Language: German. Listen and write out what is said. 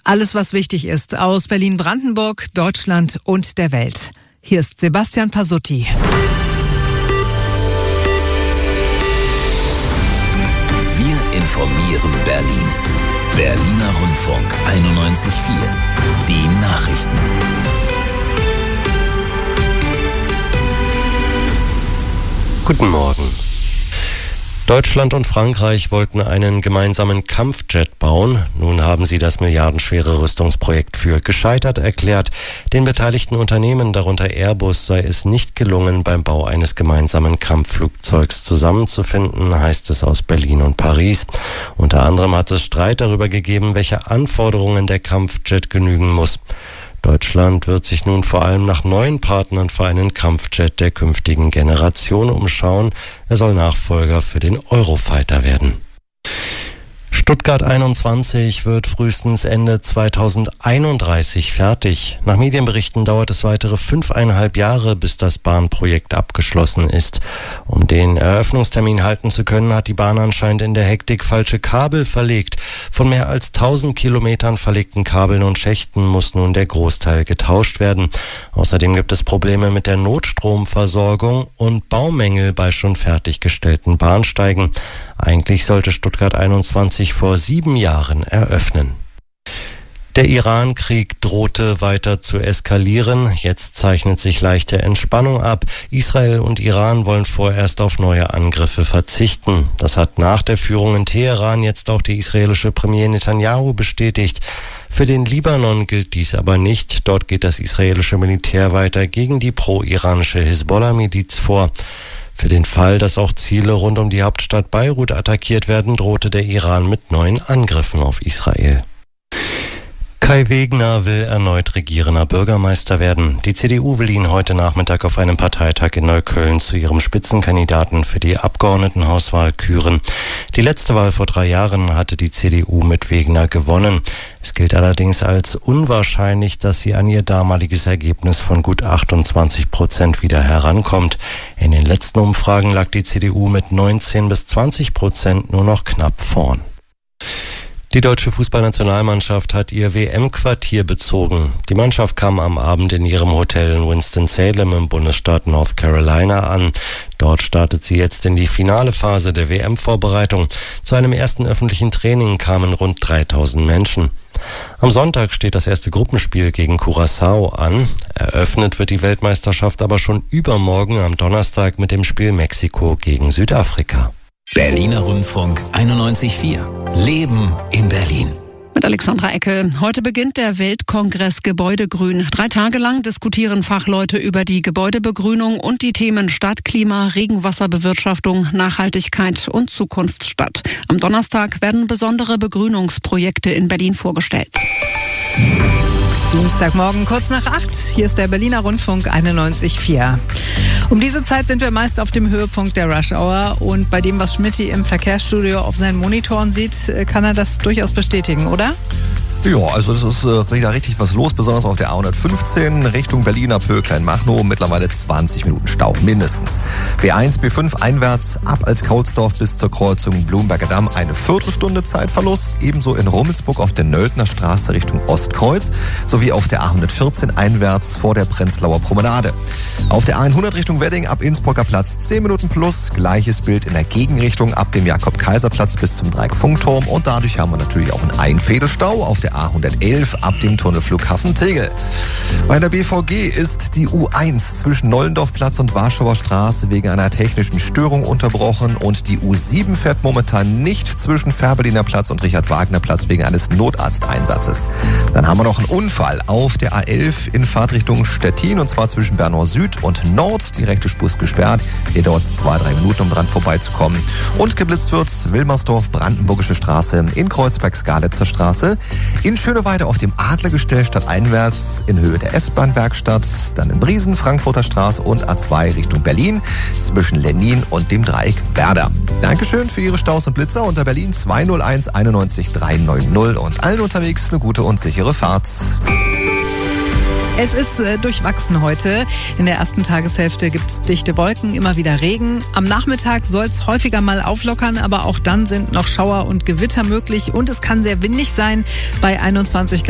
Alles, was wichtig ist, aus Berlin-Brandenburg, Deutschland und der Welt. Hier ist Sebastian Pasutti. Wir informieren Berlin. Berliner Rundfunk 91.4. Die Nachrichten. Guten Morgen. Deutschland und Frankreich wollten einen gemeinsamen Kampfjet bauen. Nun haben sie das milliardenschwere Rüstungsprojekt für gescheitert erklärt. Den beteiligten Unternehmen, darunter Airbus, sei es nicht gelungen, beim Bau eines gemeinsamen Kampfflugzeugs zusammenzufinden, heißt es aus Berlin und Paris. Unter anderem hat es Streit darüber gegeben, welche Anforderungen der Kampfjet genügen muss. Deutschland wird sich nun vor allem nach neuen Partnern für einen Kampfjet der künftigen Generation umschauen. Er soll Nachfolger für den Eurofighter werden. Stuttgart 21 wird frühestens Ende 2031 fertig. Nach Medienberichten dauert es weitere 5,5 Jahre, bis das Bahnprojekt abgeschlossen ist. Um den Eröffnungstermin halten zu können, hat die Bahn anscheinend in der Hektik falsche Kabel verlegt. Von mehr als 1000 Kilometern verlegten Kabeln und Schächten muss nun der Großteil getauscht werden. Außerdem gibt es Probleme mit der Notstromversorgung und Baumängel bei schon fertiggestellten Bahnsteigen. Eigentlich sollte Stuttgart 21 vor 7 Jahren eröffnen. Der Iran-Krieg drohte weiter zu eskalieren. Jetzt zeichnet sich leichte Entspannung ab. Israel und Iran wollen vorerst auf neue Angriffe verzichten. Das hat nach der Führung in Teheran jetzt auch der israelische Premier Netanyahu bestätigt. Für den Libanon gilt dies aber nicht. Dort geht das israelische Militär weiter gegen die pro-iranische Hisbollah-Miliz vor. Für den Fall, dass auch Ziele rund um die Hauptstadt Beirut attackiert werden, drohte der Iran mit neuen Angriffen auf Israel. Kai Wegner will erneut regierender Bürgermeister werden. Die CDU will ihn heute Nachmittag auf einem Parteitag in Neukölln zu ihrem Spitzenkandidaten für die Abgeordnetenhauswahl küren. Die letzte Wahl vor 3 Jahren hatte die CDU mit Wegner gewonnen. Es gilt allerdings als unwahrscheinlich, dass sie an ihr damaliges Ergebnis von gut 28% wieder herankommt. In den letzten Umfragen lag die CDU mit 19-20% nur noch knapp vorn. Die deutsche Fußballnationalmannschaft hat ihr WM-Quartier bezogen. Die Mannschaft kam am Abend in ihrem Hotel in Winston-Salem im Bundesstaat North Carolina an. Dort startet sie jetzt in die finale Phase der WM-Vorbereitung. Zu einem ersten öffentlichen Training kamen rund 3000 Menschen. Am Sonntag steht das erste Gruppenspiel gegen Curaçao an. Eröffnet wird die Weltmeisterschaft aber schon übermorgen am Donnerstag mit dem Spiel Mexiko gegen Südafrika. Berliner Rundfunk 91.4. Leben in Berlin. Mit Alexandra Eckel. Heute beginnt der Weltkongress Gebäudegrün. 3 Tage lang diskutieren Fachleute über die Gebäudebegrünung und die Themen Stadt, Klima, Regenwasserbewirtschaftung, Nachhaltigkeit und Zukunftsstadt. Am Donnerstag werden besondere Begrünungsprojekte in Berlin vorgestellt. Dienstagmorgen kurz nach 8. Hier ist der Berliner Rundfunk 91.4. Um diese Zeit sind wir meist auf dem Höhepunkt der Rush Hour und bei dem, was Schmitty im Verkehrsstudio auf seinen Monitoren sieht, kann er das durchaus bestätigen, oder? Ja, also das ist wieder richtig was los, besonders auf der A115 Richtung Berliner Pöcklein-Machnow. Mittlerweile 20 Minuten Stau, mindestens. B1, B5 einwärts ab als Kaulsdorf bis zur Kreuzung Blumberger Damm eine Viertelstunde Zeitverlust. Ebenso in Rummelsburg auf der Nöldner Straße Richtung Ostkreuz sowie auf der A114 einwärts vor der Prenzlauer Promenade. Auf der A100 Richtung Wedding ab Innsbrucker Platz 10 Minuten plus. Gleiches Bild in der Gegenrichtung ab dem Jakob-Kaiser-Platz bis zum Dreieck-Funkturm. Und dadurch haben wir natürlich auch einen Einfädelstau auf der A111 ab dem Tunnel Flughafen Tegel. Bei der BVG ist die U1 zwischen Nollendorfplatz und Warschauer Straße wegen einer technischen Störung unterbrochen und die U7 fährt momentan nicht zwischen Fährberliner Platz und Richard-Wagner-Platz wegen eines Notarzteinsatzes. Dann haben wir noch einen Unfall auf der A11 in Fahrtrichtung Stettin und zwar zwischen Bernau Süd und Nord. Die rechte Spur ist gesperrt. Hier dauert es 2-3 Minuten, um dran vorbeizukommen. Und geblitzt wird Wilmersdorf, Brandenburgische Straße, in Kreuzberg, Skalitzer Straße, in Schöneweide auf dem Adlergestell stadteinwärts in Höhe der S-Bahn-Werkstatt, dann in Briesen, Frankfurter Straße und A2 Richtung Berlin zwischen Lennin und dem Dreieck Werder. Dankeschön für Ihre Staus und Blitzer unter Berlin 201 91 390 und allen unterwegs eine gute und sichere Fahrt. Es ist durchwachsen heute. In der ersten Tageshälfte gibt es dichte Wolken, immer wieder Regen. Am Nachmittag soll es häufiger mal auflockern, aber auch dann sind noch Schauer und Gewitter möglich und es kann sehr windig sein bei 21 Grad.